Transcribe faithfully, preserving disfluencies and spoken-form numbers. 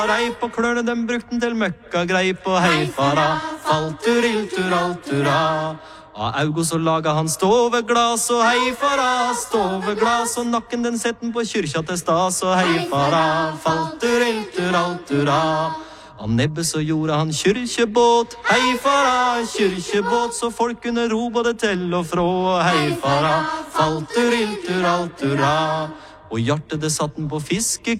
Reip og klørne, dem brukte den til møkka greip. Og hei fara, faltur, iltur, altura. Av augo så laga han stoveglas. Og hei fara, stoveglas. Og nakken den sett den på kyrkja til stas. Og hei fara, faltur, iltur, altura. Av nebbet så gjorde han kyrkjebåt. Hei fara, kyrkjebåt. Så folk kunne ro både til og fra. Og hei fara, faltur, iltur, altura. Og hjertet det satt den på fiskekroken.